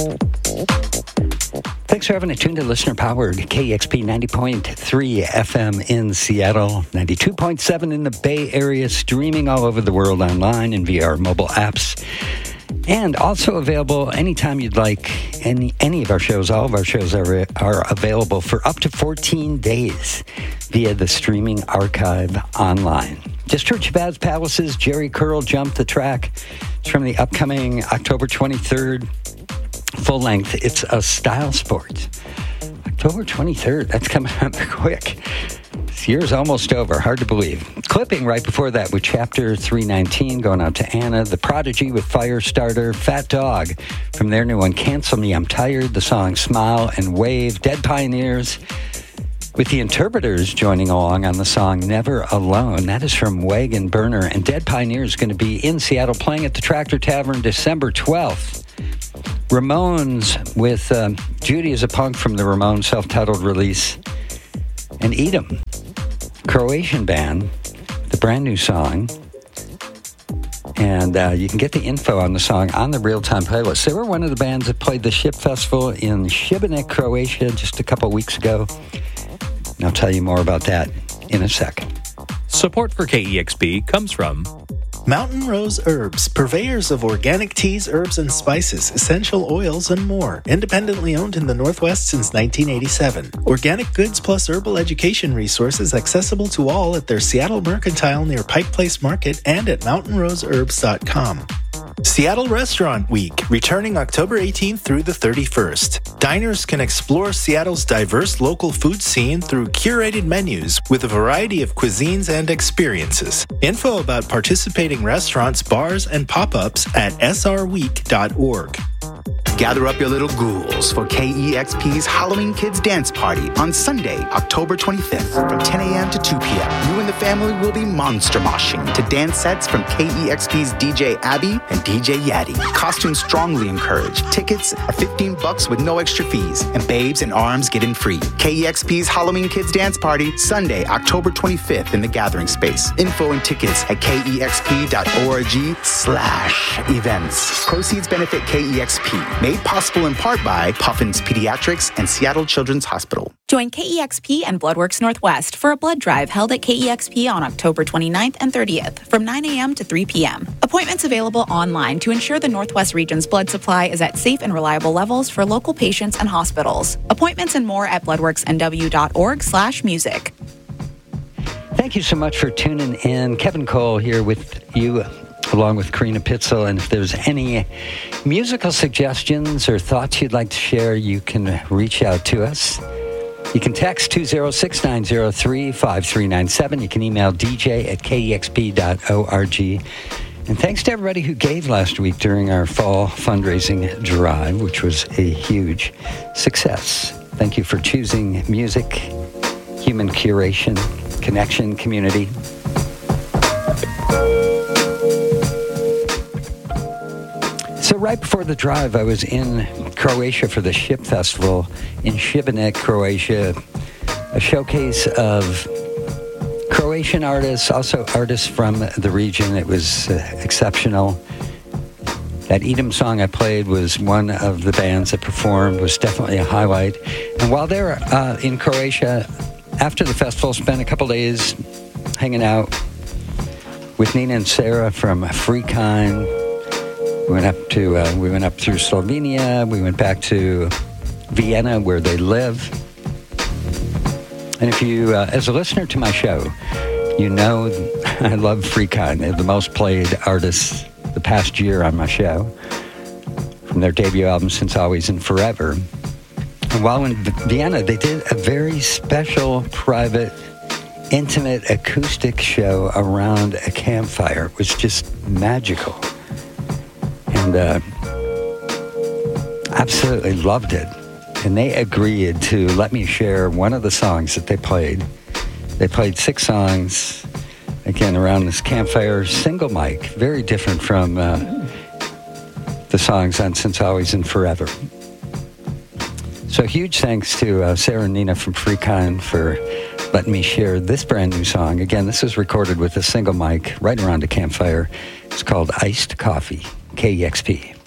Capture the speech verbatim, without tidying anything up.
Thanks for having a tuned to listener-powered K E X P ninety point three F M in Seattle, ninety-two point seven in the Bay Area, streaming all over the world online and via our mobile apps, and also available anytime you'd like. Any any of our shows, all of our shows are, are available for up to fourteen days via the streaming archive online. Just heard Shabazz Palace's Jerry Curl Jump the Track. It's from the upcoming October twenty-third full length. It's a Style Sport. October twenty-third. That's coming up quick. This year's almost over. Hard to believe. Clipping right before that with Chapter three nineteen going out to Anna. The Prodigy with Firestarter. Fat Dog from their new one, Cancel Me, I'm Tired. The song Smile and Wave. Dead Pioneers with the Interpreters joining along on the song Never Alone. That is from Wagon Burner. And Dead Pioneers going to be in Seattle playing at the Tractor Tavern December twelfth. Ramones with um, Judy is a Punk from the Ramones self-titled release. And Edom, Croatian band, the brand new song. And uh, you can get the info on the song on the real-time playlist. They were one of the bands that played the Ship Festival in Šibenik, Croatia, just a couple weeks ago. And I'll tell you more about that in a second. Support for K E X P comes from Mountain Rose Herbs, purveyors of organic teas, herbs, and spices, essential oils, and more. Independently owned in the Northwest since nineteen eighty-seven. Organic goods plus herbal education resources accessible to all at their Seattle Mercantile near Pike Place Market and at mountain rose herbs dot com. Seattle Restaurant Week, returning October eighteenth through the thirty-first. Diners can explore Seattle's diverse local food scene through curated menus with a variety of cuisines and experiences. Info about participating restaurants, bars, and pop-ups at s r week dot org. Gather up your little ghouls for K E X P's Halloween Kids Dance Party on Sunday, October twenty-fifth from ten a.m. to two p.m. You and the family will be monster moshing to dance sets from K E X P's D J Abby and D J Yaddy. Costumes strongly encouraged. Tickets are fifteen bucks with no extra fees, and babes and arms get in free. K E X P's Halloween Kids Dance Party, Sunday, October twenty-fifth in the Gathering Space. Info and tickets at k e x p dot org slash events. Proceeds benefit K E X P. Made possible in part by Puffins Pediatrics and Seattle Children's Hospital. Join K E X P and Bloodworks Northwest for a blood drive held at K E X P on October twenty-ninth and thirtieth from nine a.m. to three p.m. Appointments available online to ensure the Northwest region's blood supply is at safe and reliable levels for local patients and hospitals. Appointments and more at bloodworks n w dot org slash music. Thank you so much for tuning in. Kevin Cole here with you, along with Karina Pitzel. And if there's any musical suggestions or thoughts you'd like to share, you can reach out to us. You can text two oh six, nine oh three, five three nine seven. You can email d j at k e x p dot org. And thanks to everybody who gave last week during our fall fundraising drive, which was a huge success. Thank you for choosing music, human curation, connection, community. So right before the drive, I was in Croatia for the Ship Festival in Šibenik, Croatia, a showcase of Croatian artists, also artists from the region. It was uh, exceptional. That Edom song I played was one of the bands that performed, was definitely a highlight. And while they were uh, in Croatia, after the festival, spent a couple days hanging out with Nina and Sarah from Free Kind. We went up to uh, we went up through Slovenia. We went back to Vienna, where they live. And if you, uh, as a listener to my show, you know I love Free Kind. They're the most played artists the past year on my show, from their debut album Since Always and Forever. And while in Vienna, they did a very special, private, intimate acoustic show around a campfire. It was just magical. And uh, absolutely loved it. And they agreed to let me share one of the songs that they played. They played six songs, again, around this campfire, single mic, very different from uh, the songs on Since Always and Forever. So huge thanks to uh, Sarah and Nina from Free Kind for letting me share this brand new song. Again, this was recorded with a single mic right around a campfire. It's called Iced Coffee, K E X P.